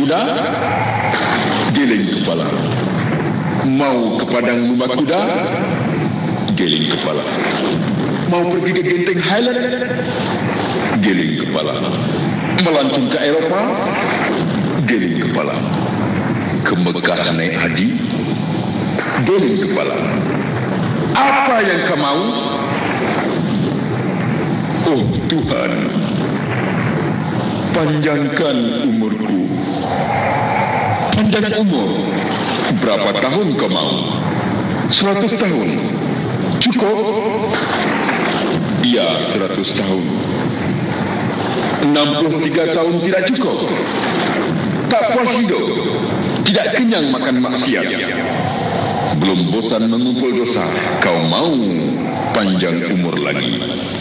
kuda? Geleng kepala. Mau ke padang lumba kuda? Geleng kepala. Mau pergi ke Genting Highland? Geleng kepala. Melancong ke Eropa? Geleng kepala. Ke Mekah naik haji? Geleng kepala. Apa yang kau mau? Oh Tuhan, panjangkan umurku. Panjang umur? Berapa tahun kau mau? 100 tahun? Cukup? Ya, 100 tahun. 63 tahun tidak cukup? Tak puas hidup? Tidak kenyang makan maksiat? Belum bosan mengumpul dosa, kau mau panjang umur lagi?